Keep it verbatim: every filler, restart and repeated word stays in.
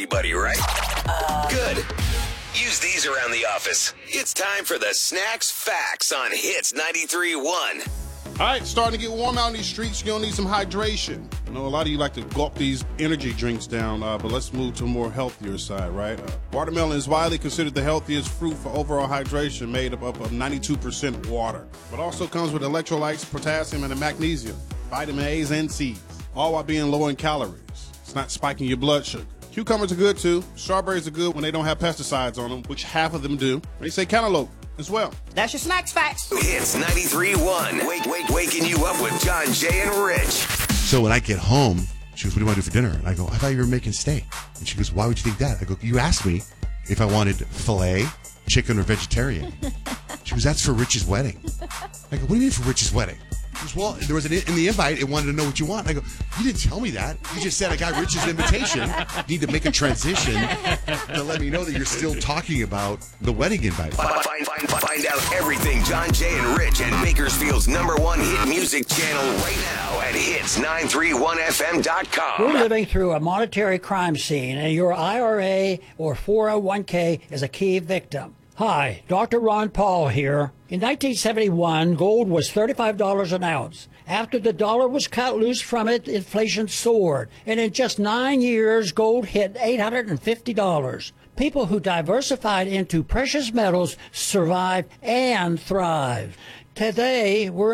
Buddy, right? Uh, Good. Use these around the office. It's time for the Snacks Facts on Hits ninety-three point one. All right, starting to get warm out in these streets. You're going to need some hydration. I know a lot of you like to gulp these energy drinks down, uh, but let's move to a more healthier side, right? Uh, watermelon is widely considered the healthiest fruit for overall hydration, made up of ninety-two percent water, but also comes with electrolytes, potassium, and magnesium, vitamin A's and C's, all while being low in calories. It's not spiking your blood sugar. Cucumbers are good, too. Strawberries are good when they don't have pesticides on them, which half of them do. They say cantaloupe as well. That's your Snacks Facts. Hits ninety-three point one. Wake, wake, waking you up with John, Jay, and Rich. So when I get home, she goes, what do you want to do for dinner? And I go, I thought you were making steak. And she goes, why would you think that? I go, you asked me if I wanted filet, chicken, or vegetarian. She goes, that's for Rich's wedding. I go, what do you mean for Rich's wedding? She goes, well, there was an, in the invite, it wanted to know what you want. I go, you didn't tell me that. You just said I got Rich's invitation. You need to make a transition to let me know that you're still talking about the wedding invite. Find, find, find, find out everything John, Jay, and Rich and Bakersfield's number one hit music channel right now at hits nine three one f m dot com. We're living through a monetary crime scene, and your I R A or four oh one k is a key victim. Hi, Doctor Ron Paul here. In nineteen seventy-one, gold was thirty-five dollars an ounce. After the dollar was cut loose from it, inflation soared. And in just nine years, gold hit eight hundred fifty dollars. People who diversified into precious metals survived and thrived. Today, we're